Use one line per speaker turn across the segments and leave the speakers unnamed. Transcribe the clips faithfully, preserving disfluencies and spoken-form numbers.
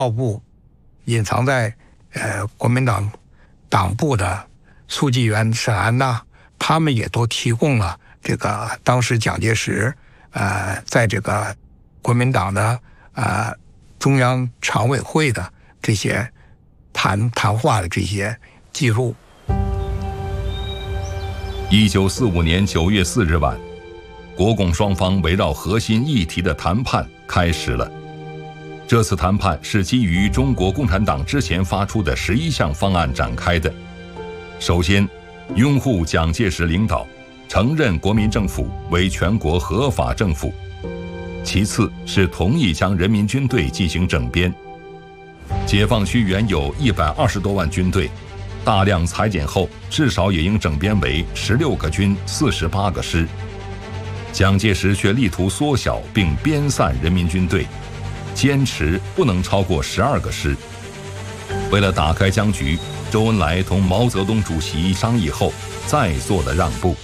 号部隐藏在呃国民党党部的书记员沈安呐，他们也都提供了这个当时蒋介石呃在这个国民党的呃中央常委会的这些谈谈话的这些记录。
一九四五年九月四日晚，国共双方围绕核心议题的谈判开始了。这次谈判是基于中国共产党之前发出的十一项方案展开的。首先，拥护蒋介石领导，承认国民政府为全国合法政府；其次是同意将人民军队进行整编。解放区原有一百二十多万军队，大量裁减后，至少也应整编为十六个军、四十八个师。蒋介石却力图缩小并编散人民军队，坚持不能超过十二个师。为了打开僵局，周恩来同毛泽东主席商议后，再做了让步。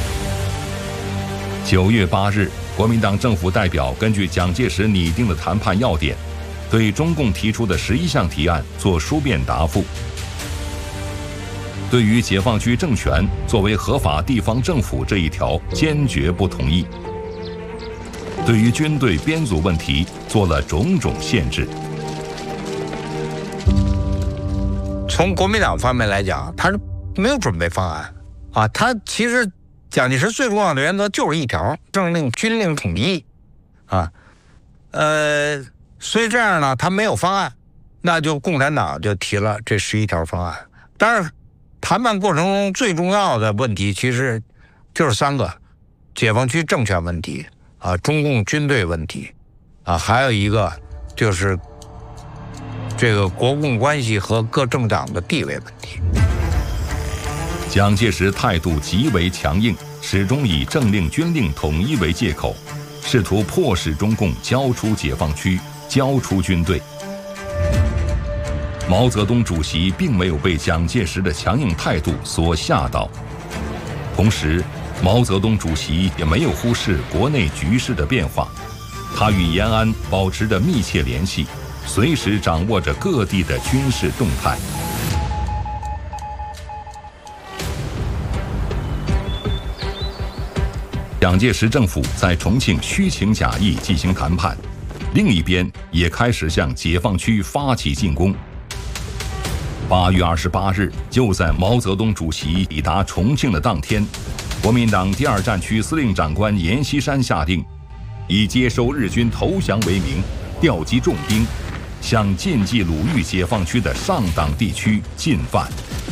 九月八日，国民党政府代表根据蒋介石拟定的谈判要点，对中共提出的十一项提案做书面答复。对于解放区政权作为合法地方政府这一条，坚决不同意。对于军队编组问题，做了种种限制。
从国民党方面来讲，他是没有准备方案啊。他其实蒋介石最重要的原则就是一条：政令军令统一啊。呃，所以这样呢，他没有方案，那就共产党就提了这十一条方案。当然，谈判过程中最重要的问题其实就是三个：解放区政权问题啊，中共军队问题啊，还有一个就是这个国共关系和各政党的地位问题。
蒋介石态度极为强硬，始终以政令军令统一为借口，试图迫使中共交出解放区，交出军队。毛泽东主席并没有被蒋介石的强硬态度所吓倒，同时毛泽东主席也没有忽视国内局势的变化，他与延安保持着密切联系，随时掌握着各地的军事动态。蒋介石政府在重庆虚情假意进行谈判，另一边也开始向解放区发起进攻。八月二十八日，就在毛泽东主席抵达重庆的当天，国民党第二战区司令长官阎锡山下令，以接收日军投降为名，调集重兵，向晋冀鲁豫解放区的上党地区进犯。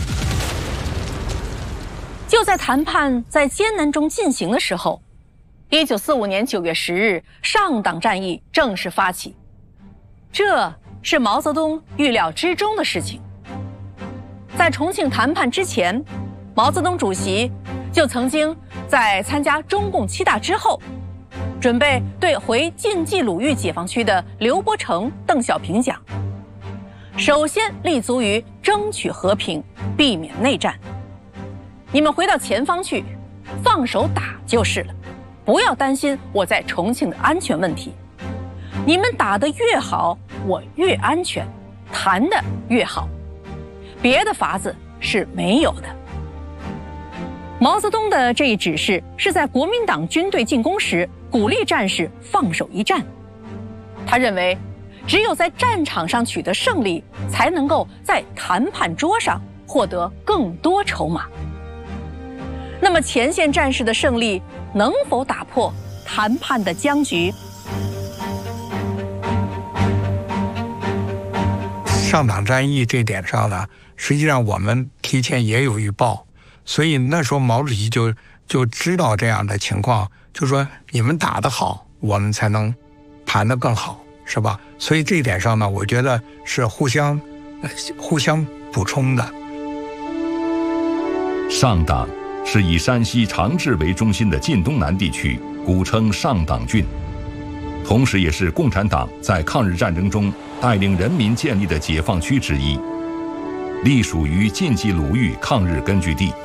就在谈判在艰难中进行的时候，一九四五年九月十日，上党战役正式发起。这是毛泽东预料之中的事情。在重庆谈判之前，毛泽东主席就曾经在参加中共七大之后，准备对回晋冀鲁豫解放区的刘伯承、邓小平讲：首先立足于争取和平，避免内战。你们回到前方去，放手打就是了，不要担心我在重庆的安全问题。你们打得越好，我越安全，谈得越好。别的法子是没有的。毛泽东的这一指示是在国民党军队进攻时鼓励战士放手一战。他认为，只有在战场上取得胜利，才能够在谈判桌上获得更多筹码。那么前线战士的胜利能否打破谈判的僵局？
上党战役这点上呢，实际上我们提前也有预报，所以那时候毛主席就就知道这样的情况，就说你们打得好，我们才能谈得更好，是吧？所以这一点上呢，我觉得是互相互相补充的。
上党是以山西长治为中心的晋东南地区，古称上党郡，同时也是共产党在抗日战争中带领人民建立的解放区之一，隶属于晋冀鲁豫抗日根据地。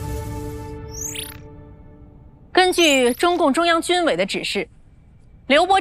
根据中共中央军委的指示，刘伯